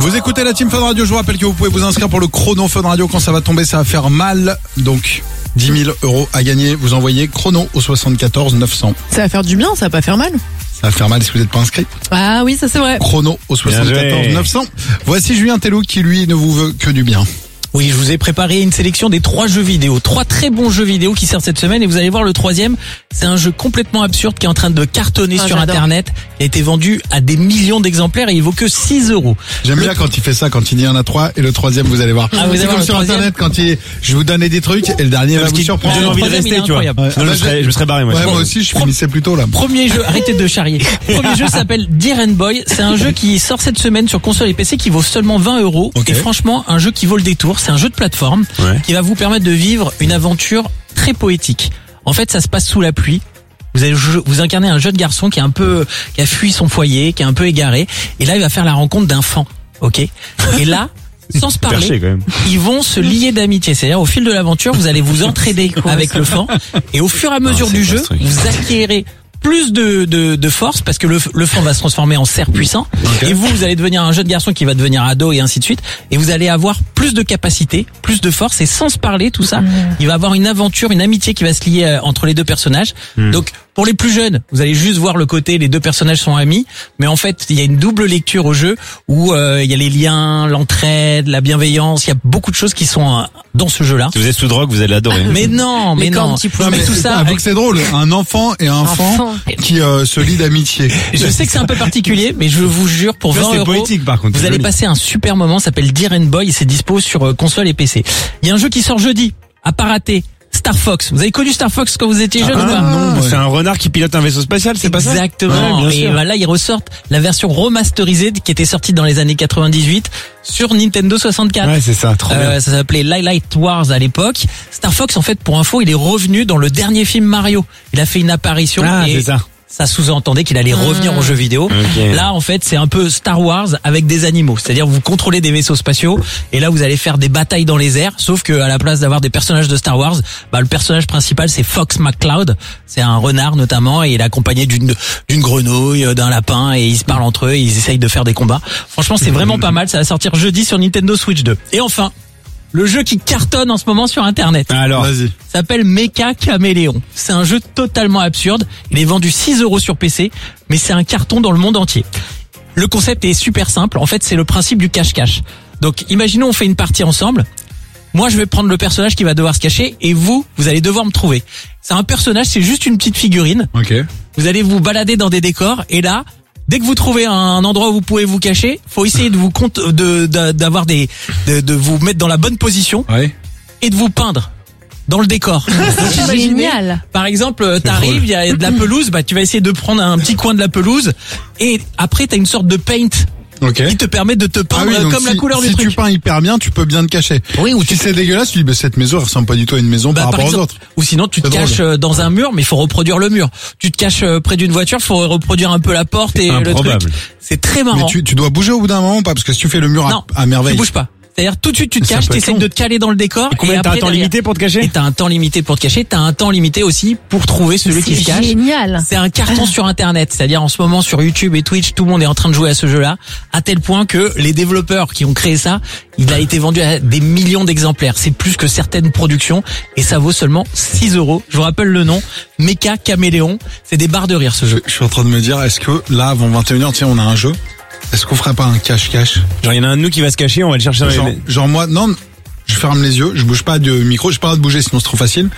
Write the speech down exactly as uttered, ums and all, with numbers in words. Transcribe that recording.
Vous écoutez la Team Fun Radio, je vous rappelle que vous pouvez vous inscrire pour le chrono Fun Radio. Quand ça va tomber, ça va faire mal. Donc, dix mille euros à gagner. Vous envoyez chrono au soixante-quatorze neuf cents. Ça va faire du bien, ça va pas faire mal. Ça va faire mal si vous n'êtes pas inscrit. Ah oui, ça c'est vrai. Chrono au soixante-quatorze neuf cents. Voici Julien Telou qui lui ne vous veut que du bien. Oui, je vous ai préparé une sélection des trois jeux vidéo. Trois très bons jeux vidéo qui sortent cette semaine et vous allez voir le troisième. C'est un jeu complètement absurde qui est en train de cartonner Ah, sur j'adore. Internet. Qui a été vendu à des millions d'exemplaires et il vaut que six euros. J'aime bien quand il fait ça, quand il dit il y en a trois et le troisième vous allez voir. Ah, vous allez c'est voir comme le sur troisième. Internet quand il je vous donnais des trucs et le dernier va Parce vous qu'il surprendre. donne le envie de troisième, il est rester, tu vois. incroyable. Ouais. Sinon, je, serais, je me serais barré, moi. Ouais, moi aussi je finissais plus tôt là. Premier jeu, arrêtez de charrier. Premier jeu s'appelle Dear and Boy. C'est un jeu qui sort cette semaine sur console et P C qui vaut seulement vingt euros. Ok. Et franchement, un jeu qui vaut le détour. C'est un jeu de plateforme Ouais. qui va vous permettre de vivre une aventure très poétique. En fait, ça se passe sous la pluie. Vous allez vous incarnez un jeune garçon qui est un peu, qui a fui son foyer, qui est un peu égaré. Et là, il va faire la rencontre d'un fan. Ok. Et là, sans se parler, Perché, quand même. ils vont se lier d'amitié. C'est-à-dire, au fil de l'aventure, vous allez vous entraider avec le fan. Et au fur et à mesure c'est du quoi, jeu, ce truc vous acquérez plus de, de, de force parce que le, le fan va se transformer en cerf puissant. Ok. Et vous, vous allez devenir un jeune garçon qui va devenir ado et ainsi de suite. Et vous allez avoir plus de capacité, plus de force et sans se parler, tout ça, il va avoir une aventure, une amitié qui va se lier euh, entre les deux personnages. Donc, pour les plus jeunes, vous allez juste voir le côté les deux personnages sont amis, mais en fait, il y a une double lecture au jeu où euh, il y a les liens, l'entraide, la bienveillance, il y a beaucoup de choses qui sont euh, dans ce jeu-là. Si vous êtes sous drogue, vous allez l'adorer. Mais non, mais Les cornes non. qui Non, mais tout ça, Avoue que c'est drôle, un enfant et un fan Enfant. qui euh, se lient d'amitié. je sais que c'est un peu particulier, mais je vous jure, pour Ça, vingt c'est euros, poétique, par contre, vous c'est allez joli. passer un super moment. Ça s'appelle Dear and Boy et c'est dispo sur euh, console et P C. Il y a un jeu qui sort jeudi, à pas rater. Star Fox. Vous avez connu Star Fox quand vous étiez jeune ou pas? non, ouais. C'est un renard qui pilote un vaisseau spatial, c'est pas ça? Exactement. Ouais, bien et sûr. bah là, ils ressortent la version remasterisée qui était sortie dans les années quatre-vingt-dix-huit sur Nintendo soixante-quatre. Ouais, c'est ça, trop Euh, bien. ça s'appelait Light Wars à l'époque. Star Fox, en fait, pour info, il est revenu dans le dernier film Mario. Il a fait une apparition. Ah, et c'est ça. ça sous-entendait qu'il allait revenir en jeu vidéo. Ok. Là, en fait, c'est un peu Star Wars avec des animaux. C'est-à-dire, vous contrôlez des vaisseaux spatiaux et là, vous allez faire des batailles dans les airs. Sauf que à la place d'avoir des personnages de Star Wars, bah, le personnage principal, c'est Fox McCloud. C'est un renard, notamment, et il est accompagné d'une, d'une grenouille, d'un lapin, et ils se parlent entre eux, et ils essayent de faire des combats. Franchement, c'est vraiment pas mal. Ça va sortir jeudi sur Nintendo Switch deux. Et enfin, le jeu qui cartonne en ce moment sur Internet. Alors, Vas-y. S'appelle Mecha Caméléon. C'est un jeu totalement absurde. Il est vendu six euros sur P C, mais c'est un carton dans le monde entier. Le concept est super simple. En fait, c'est le principe du cache-cache. Donc, imaginons on fait une partie ensemble. Moi, je vais prendre le personnage qui va devoir se cacher et vous, vous allez devoir me trouver. C'est un personnage, c'est juste une petite figurine. Ok. Vous allez vous balader dans des décors et là, dès que vous trouvez un endroit où vous pouvez vous cacher, faut essayer de vous compte, de, de- d'avoir des, de, de vous mettre dans la bonne position Ouais. et de vous peindre dans le décor. Donc, imaginez, Génial. par exemple, euh, t'arrives, il y a de la pelouse, bah tu vas essayer de prendre un petit coin de la pelouse et après t'as une sorte de paint Ok. qui te permet de te Ah peindre oui, euh, donc comme si, la couleur si du tu truc. peins hyper bien, tu peux bien te cacher. Oui, ou si tu c'est dégueulasse, tu dis bah, cette maison elle ressemble pas du tout à une maison Bah, par par rapport aux exemple, autres. ou sinon tu te C'est drôle. caches euh, dans un mur, mais il faut reproduire le mur. Tu te caches euh, près d'une voiture, il faut reproduire un peu la porte et le improbable. truc. C'est très Mais marrant. tu, tu dois bouger au bout d'un moment ou pas parce que si tu fais le mur non, à, à merveille. tu bouges pas. C'est-à-dire tout de suite tu te Ça caches, peut être t'essayes long. de te caler dans le décor. combien et t'as un après, temps derrière- limité pour te Et cacher? t'as un temps limité pour te cacher, t'as un temps limité aussi pour trouver celui qui se C'est cache. génial. C'est un carton sur Internet, c'est-à-dire en ce moment sur YouTube et Twitch, tout le monde est en train de jouer à ce jeu-là, à tel point que les développeurs qui ont créé ça, il a été vendu à des millions d'exemplaires. C'est plus que certaines productions et ça vaut seulement six euros. Je vous rappelle le nom, Mecha Caméléon. C'est des barres de rire ce Je, jeu. je suis en train de me dire, est-ce que là avant vingt et une heures, tiens, on a un jeu. Est-ce qu'on ferait pas un cache-cache? Genre, il y en a un de nous qui va se cacher, on va le chercher dans Genre, les... genre moi, non, je ferme les yeux, je bouge pas de micro, j'ai pas le droit de bouger sinon c'est trop facile.